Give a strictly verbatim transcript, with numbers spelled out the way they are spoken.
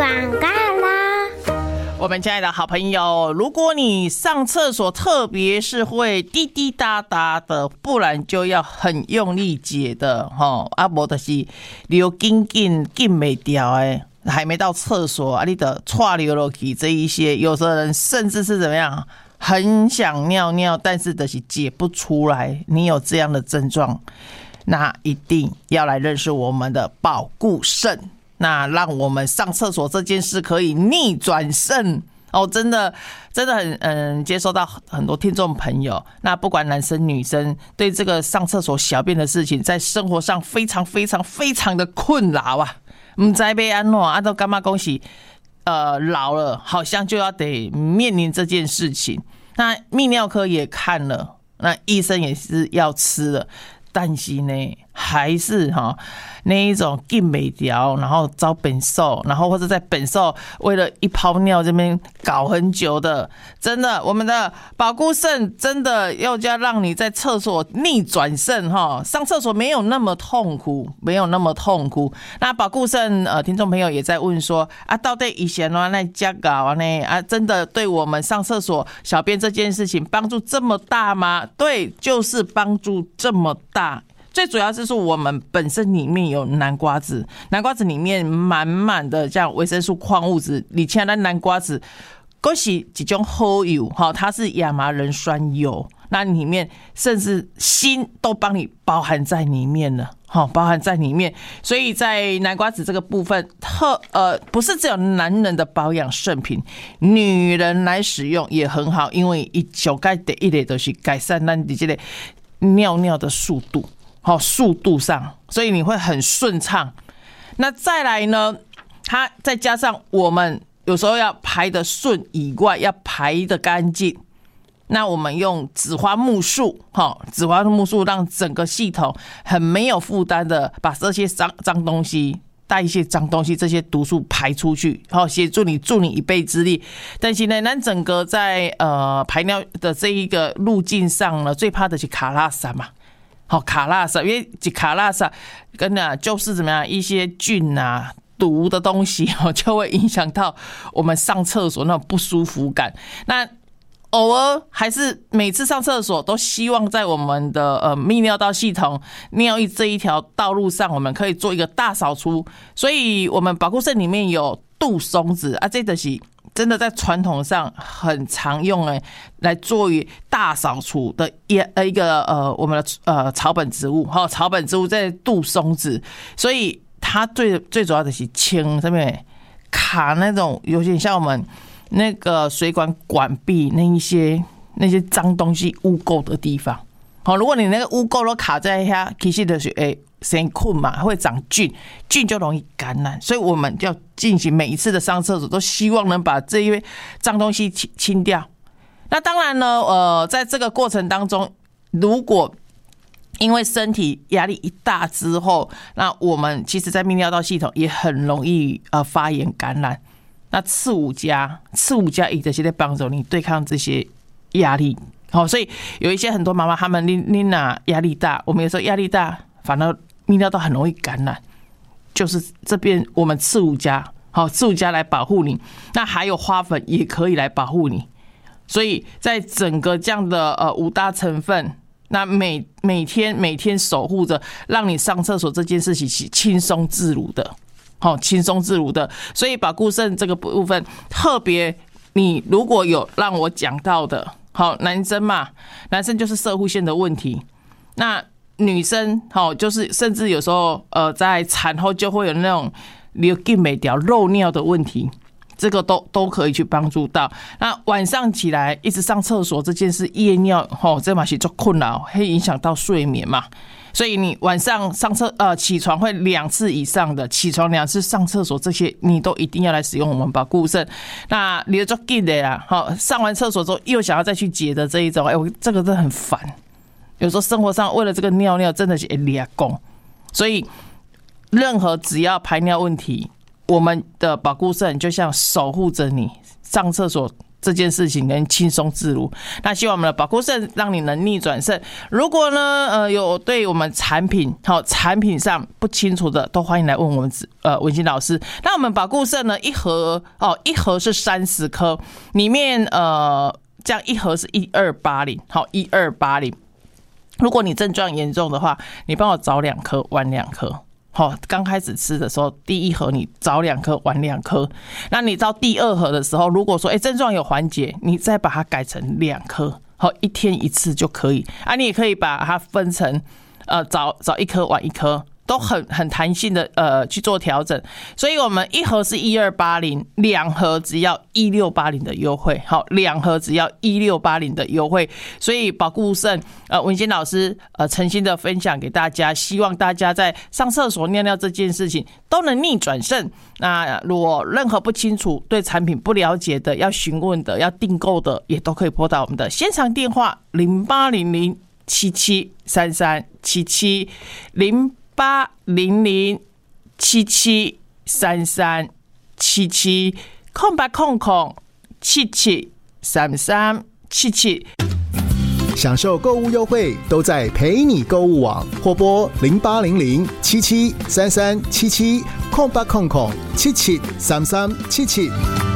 广告啦！ 我们亲爱的好朋友，如果你上厕所特别是会滴滴答答的，不然就要很用力解的吼，啊无就是流紧紧紧没掉哎，还没到厕所啊，你的岔流落去这一些，有的人甚至是怎么样，很想尿尿，但是就是解不出来。你有这样的症状，那一定要来认识我们的保固肾。那让我们上厕所这件事可以逆转胜哦，真的真的很嗯，接收到很多听众朋友，那不管男生女生，对这个上厕所小便的事情，在生活上非常非常非常的困扰啊，不知道要安怎啊，都感觉讲是呃老了，好像就要得面临这件事情。那泌尿科也看了，那医生也是要吃了。但是呢，还是哈那一种进没掉，然后遭本兽，然后或者在本兽为了一泡尿这边搞很久的，真的，我们的保固肾真的要加让你在厕所逆转胜哈，上厕所没有那么痛苦，没有那么痛苦。那保固肾呃，听众朋友也在问说啊，到底以前呢那加搞呢啊，真的对我们上厕所小便这件事情帮助这么大吗？对，就是帮助这么大。最主要就是我们本身里面有南瓜子，南瓜子里面满满的这样维生素、矿物质。你现在南瓜子，它是一种好油，它是亚麻仁酸油，那里面甚至锌都帮你包含在里面了，包含在里面。所以在南瓜子这个部分，特呃不是只有男人的保养圣品，女人来使用也很好，因为一小概第一类都是改善咱的这个尿尿的速度。好，速度上，所以你会很顺畅。那再来呢，它再加上我们有时候要排得顺以外，要排得干净。那我们用紫花木素，好，紫花木素让整个系统很没有负担的把这些脏脏东西、带一些脏东西、这些毒素排出去，好，协助你助你一臂之力。但是呢，咱整个在呃排尿的这一个路径上呢，最怕的是卡拉萨嘛。好，卡拉萨，因为卡拉萨跟啊就是怎么样一些菌啊毒的东西哦，就会影响到我们上厕所那种不舒服感。那偶尔还是每次上厕所都希望在我们的呃泌尿道系统尿液这一条道路上，我们可以做一个大扫除。所以我们保固肾里面有杜松子啊，这就是真的在传统上很常用诶，来做于大扫除的一一个呃我们的呃草本植物哈，草本植物在杜松子，所以它最最主要的是清上面卡那种有点像我们那个水管管壁那一些那些脏东西污垢的地方。好，如果你那个污垢都卡在下，其实就是诶。生菌嘛，会长菌，菌就容易感染，所以我们要进行每一次的上厕所，都希望能把这一脏东西清清掉。那当然呢，呃，在这个过程当中，如果因为身体压力一大之后，那我们其实在泌尿道系统也很容易呃发炎感染。那次五加次五加一的是在帮助你对抗这些压力。好，所以有一些很多妈妈她们你你哪压力大，我们有时候压力大，反而泌尿道很容易感染，就是这边我们次五加，好，次五加来保护你，那还有花粉也可以来保护你，所以在整个这样的呃五大成分，那每每天每天守护着，让你上厕所这件事情是轻松自如的，好，轻松自如的，所以保固肾这个部分特别，你如果有让我讲到的，好，男生嘛，男生就是攝護腺的问题，那女生好，就是甚至有时候呃，在产后就会有那种流经没掉漏尿的问题，这个都都可以去帮助到。那晚上起来一直上厕所这件事，夜尿吼，这嘛是做困扰，会影响到睡眠嘛。所以你晚上上厕呃起床会两次以上的，起床两次上厕所这些，你都一定要来使用我们保固肾。那你就记得啦，好，上完厕所之后又想要再去解的这一种，哎、欸，我这个真的很烦。有时候生活上为了这个尿尿真的是会抓狂，所以任何只要排尿问题，我们的保固肾就像守护着你上厕所这件事情能轻松自如。那希望我们的保固胜让你能逆转胜。如果呢，呃，有对我们产品好产品上不清楚的，都欢迎来问我们呃文心老师。那我们保固胜呢，一盒哦，一盒是三十颗，里面呃，这样一盒是一二八零，好，一二八零。如果你症状严重的话，你帮我找两颗，晚两颗。好，刚开始吃的时候，第一盒你早两颗，晚两颗。那你到第二盒的时候，如果说哎症状有缓解，你再把它改成两颗，好，一天一次就可以。啊，你也可以把它分成呃早早一颗，晚一颗。都很很弹性的呃去做调整，所以我们一盒是一二八零，两盒只要一六八零的优惠，好，两盒只要一六八零的优惠，所以保固胜呃文心老师呃诚心的分享给大家，希望大家在上厕所尿尿这件事情都能逆转胜。那如果任何不清楚、对产品不了解的、要询问的、要订购的，也都可以拨打我们的现场电话零八零零七七三三七七零。八零零七七三三七七空八空空七七三三七七， 享受购物优惠都在陪你购物网，或拨零八零零七七三三七七空八空空七七三三七七。